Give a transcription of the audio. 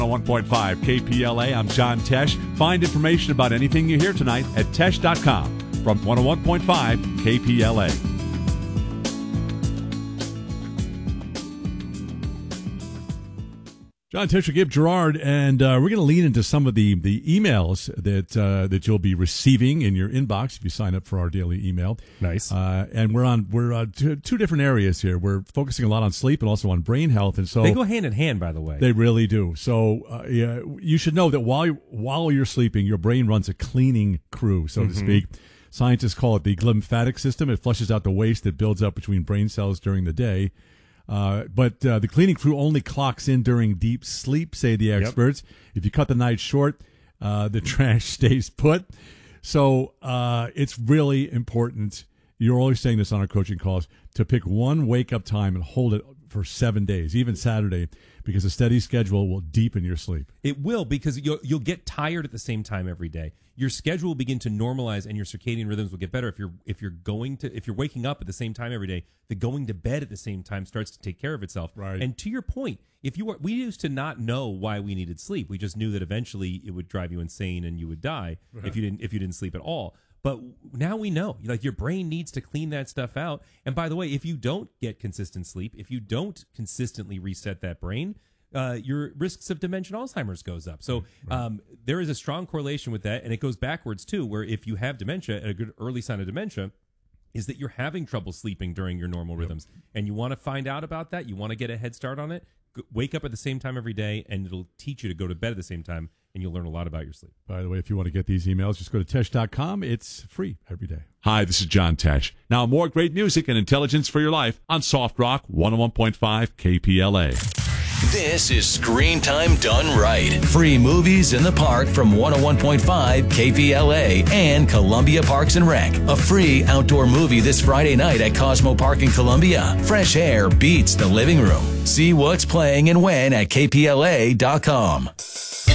101.5 KPLA. I'm John Tesh. Find information about anything you hear tonight at tesh.com from 101.5 KPLA. John Tesh, Gib Gerard, and we're going to lean into some of the emails that you'll be receiving in your inbox if you sign up for our daily email. Nice. And we're two different areas here. We're focusing a lot on sleep and also on brain health, and so they go hand in hand, by the way. They really do. So you should know that while you're sleeping, your brain runs a cleaning crew, so to speak. Scientists call it the glymphatic system. It flushes out the waste that builds up between brain cells during the day. But the cleaning crew only clocks in during deep sleep, say the experts. Yep. If you cut the night short, the trash stays put. So it's really important. You're always saying this on our coaching calls, to pick one wake-up time and hold it for 7 days, even Saturday, because a steady schedule will deepen your sleep. It will, because you'll get tired at the same time every day. Your schedule will begin to normalize, and your circadian rhythms will get better. If you're waking up at the same time every day, the going to bed at the same time starts to take care of itself. Right. And to your point, we used to not know why we needed sleep. We just knew that eventually it would drive you insane and you would die if you didn't sleep at all. But now we know, like, your brain needs to clean that stuff out. And by the way, if you don't get consistent sleep, if you don't consistently reset that brain, your risks of dementia and Alzheimer's goes up. So there is a strong correlation with that, and it goes backwards too, where if you have dementia, a good early sign of dementia is that you're having trouble sleeping during your normal rhythms. And you want to find out about that, you want to get a head start on it, wake up at the same time every day, and it'll teach you to go to bed at the same time, and you'll learn a lot about your sleep. By the way, if you want to get these emails, just go to tesh.com. It's free every day. Hi, this is John Tesh. Now, more great music and intelligence for your life on Soft Rock 101.5 KPLA. This is Screen Time Done Right. Free movies in the park from 101.5 KPLA and Columbia Parks and Rec. A free outdoor movie this Friday night at Cosmo Park in Columbia. Fresh air beats the living room. See what's playing and when at KPLA.com.